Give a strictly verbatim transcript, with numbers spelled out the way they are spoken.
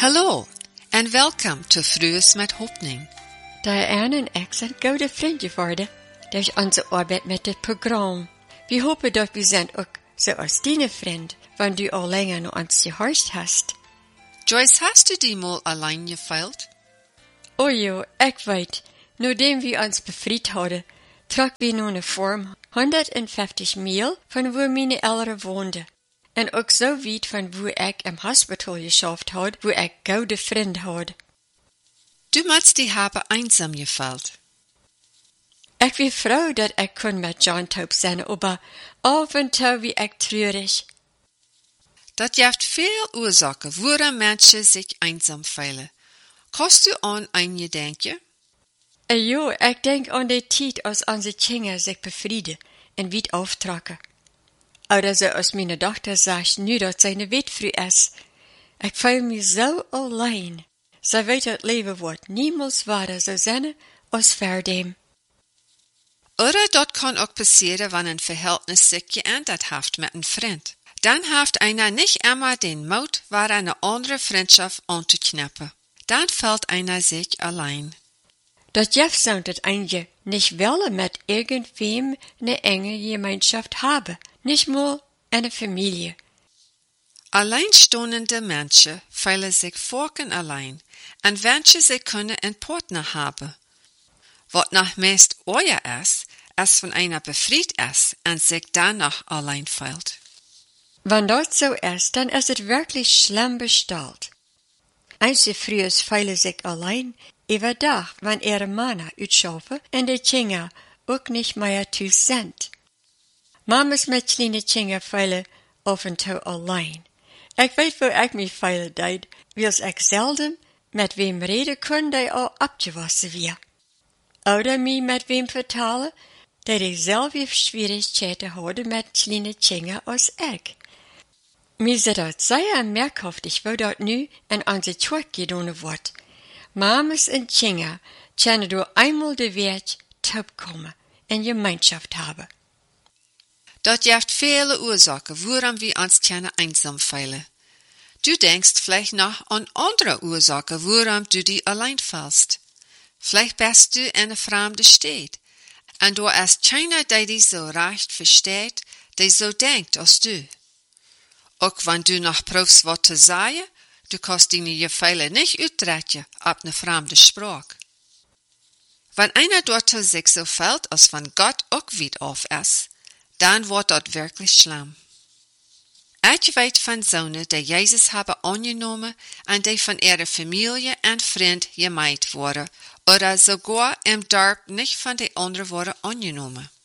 Hallo en welkom to Frues met Hoopning. Diane en ik zijn goede vrienden geworden door onze arbeid met het programma. We hopen dat we zijn ook zoals die vriend, wanneer du al langer naar ons gehoord hast. Joyce, hast du die mal allein gefeilt? Oh jo, ik weet. Nadat we ons bevrijd hadden, trok we nu een vorm honderdvijftig mijl van waar mijn ouderen woonden. En ook zo weit van waar ik im hospital geschafft had, waar ik goede vriend had. Du must die hebben einsam gefeilt. Ik wie froh dat ik kon met John Taub zijn, aber af en toe wie ik treurig. Dat heeft veel oorzaken waarom mensen zich einsam feilen. Kost du aan een gedenkje? Uh, jo, ik denk aan de tijd als onze kinderen zich bevrieden en weit auftraken. Oder so als meine dochter sagt nu dat zij een witfrau is. Ik voel me zo alleen. Zij weet dat leven wordt niemals waarder zo zijn als verdem. Oder dat kan ook passieren, wanneer een verhältnis zich geändert heeft met een vriend. Dan heeft einer nicht immer den Mut, waar eine andere Freundschaft anzuknappen. Dan fällt einer sich allein. Dat jeft zou dat eindje nicht willen met irgendwem eine enge Gemeinschaft haben. Nicht mal eine Familie. Alleinstehende Menschen fühlen sich vorken allein und wünschen, sie können einen Partner haben. Was noch meist euer ist, ist von einer befreit ist und sich danach allein fühlt. Wenn das so ist, dann ist es wirklich schlimm bestellt. Einige Frauen fühlen sich allein, überdag, wenn ihre Männer uitschaffen und die Kinder auch nicht mehr zu sind. Mamas met kleine Kinder fühlen af en toe allein. Ik weet wo ik mich fühlen deed, wils ik zelden met wem reden kon die al abgewassen weer. Oder mich met wem vertalen, die dieselbe Schwierigkeiten hadden met kleine Kinder als ik. Mir ist das sehr merkwürdig, wo dat nu in onze Tag gedaan wordt. Mamas en Kinder können door einmal de Welt topkommen en Gemeinschaft haben. Dat heeft viele Ursachen, waarom wir uns gerne einsam fühlen. Du denkst vielleicht noch an andere Ursachen, waarom du dich allein fühlst. Vielleicht bist du in einer fremden Stadt, und du ist keiner, der dich so recht versteht, der so denkt als du. Auch wenn du noch proefst wat te sagen, du kannst deine Gefühle nicht uitdrücken ab eine fremde Sprache. Wenn einer dort sich so fühlt, als wenn Gott auch weit auf ist, dann wird das wirklich schlimm. Ich weiß von Sohnen, die Jesus haben angenommen und die von ihrer Familie und Freund gemeint wurden oder sogar im Dorf nicht von den anderen wurden angenommen.